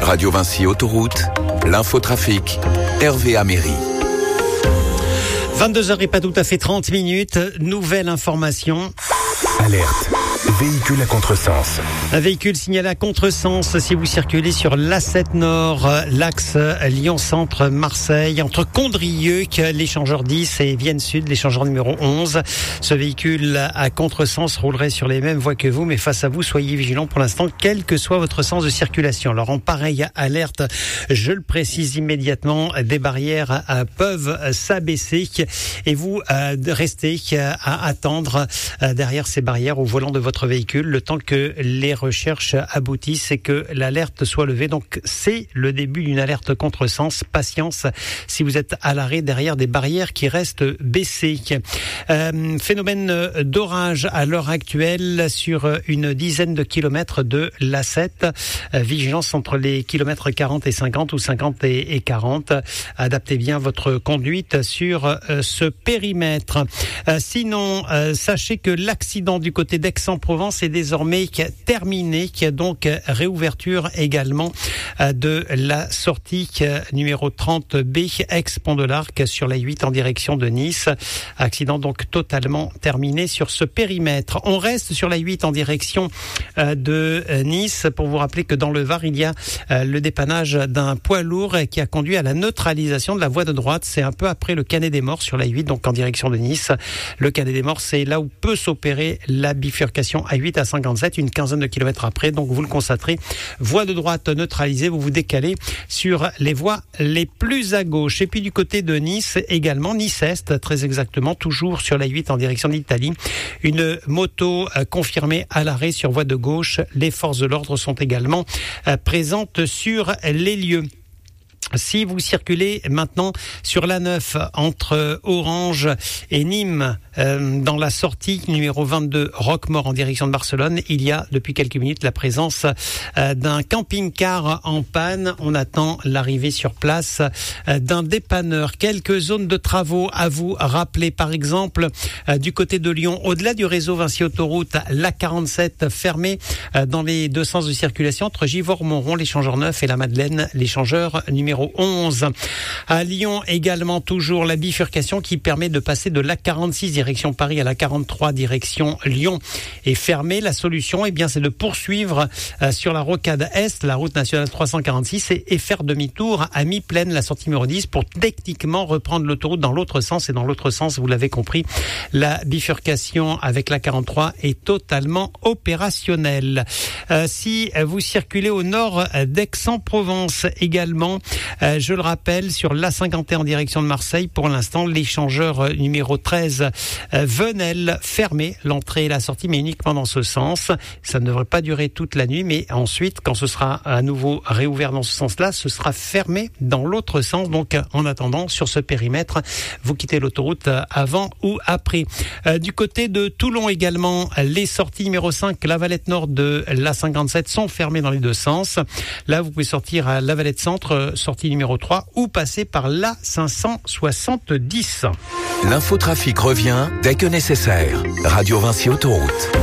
Radio Vinci Autoroute, l'infotrafic, Hervé Améry. 22h et pas tout à fait 30 minutes. Nouvelle information. Alerte. Véhicule à contresens. Un véhicule signalé à contresens si vous circulez sur l'A7 Nord, l'axe Lyon-Centre-Marseille, entre Condrieu, l'échangeur 10 et Vienne Sud, l'échangeur numéro 11. Ce véhicule à contresens roulerait sur les mêmes voies que vous, mais face à vous, soyez vigilants pour l'instant, quel que soit votre sens de circulation. Alors en pareille alerte, je le précise immédiatement, des barrières peuvent s'abaisser et vous restez à attendre derrière ces barrières au volant de votre véhicule le temps que les recherches aboutissent et que l'alerte soit levée. Donc c'est le début d'une alerte contresens. Patience si vous êtes à l'arrêt derrière des barrières qui restent baissées. Phénomène d'orage à l'heure actuelle sur une dizaine de kilomètres de l'A7. Vigilance entre les kilomètres 40 et 50 ou 50 et 40. Adaptez bien votre conduite sur ce périmètre. Sinon, sachez que l'accident du côté d'Aix-en-Provence est désormais terminé, qui a donc réouverture également de la sortie numéro 30B ex-Pont de l'Arc sur la 8 en direction de Nice. Accident donc totalement terminé sur ce périmètre. On reste sur la 8 en direction de Nice pour vous rappeler que dans le Var, il y a le dépannage d'un poids lourd qui a conduit à la neutralisation de la voie de droite. C'est un peu après le Canet des Morts sur la 8, donc en direction de Nice. Le Canet des Morts, c'est là où peut s'opérer la bifurcation A8 à 57, une quinzaine de kilomètres après. Donc vous le constaterez, voie de droite neutralisée, vous vous décalez sur les voies les plus à gauche. Et puis du côté de Nice également, Nice-Est, très exactement, toujours sur la 8 en direction d'Italie. Une moto confirmée à l'arrêt sur voie de gauche. Les forces de l'ordre sont également présentes sur les lieux. Si vous circulez maintenant sur l'A9 entre Orange et Nîmes, dans la sortie numéro 22 Roquemort en direction de Barcelone, il y a depuis quelques minutes la présence d'un camping-car en panne. On attend l'arrivée sur place d'un dépanneur. Quelques zones de travaux à vous rappeler, par exemple du côté de Lyon, au-delà du réseau Vinci Autoroute, l'A47 fermée dans les deux sens de circulation entre Givors-Montron, l'échangeur 9 et la Madeleine, l'échangeur numéro 11. À Lyon également, toujours la bifurcation qui permet de passer de l'A46 direction Paris à l'A43 direction Lyon est fermée. La solution, eh bien, c'est de poursuivre sur la rocade Est, la route nationale 346 et faire demi-tour à mi-plaine, la sortie numéro 10 pour techniquement reprendre l'autoroute dans l'autre sens. Et dans l'autre sens, vous l'avez compris, la bifurcation avec l'A43 est totalement opérationnelle. Si vous circulez au nord d'Aix-en-Provence également, je le rappelle, sur l'A51 en direction de Marseille, pour l'instant, l'échangeur numéro 13 Venelle fermé, l'entrée et la sortie, mais uniquement dans ce sens. Ça ne devrait pas durer toute la nuit, mais ensuite, quand ce sera à nouveau réouvert dans ce sens-là, ce sera fermé dans l'autre sens. Donc, en attendant, sur ce périmètre, vous quittez l'autoroute avant ou après. Du côté de Toulon également, les sorties numéro 5, la Valette Nord de l'A57 sont fermées dans les deux sens. Là, vous pouvez sortir à la Valette Centre, sortie numéro 3, ou passer par l'A570. L'infotrafic revient dès que nécessaire. Radio Vinci Autoroute.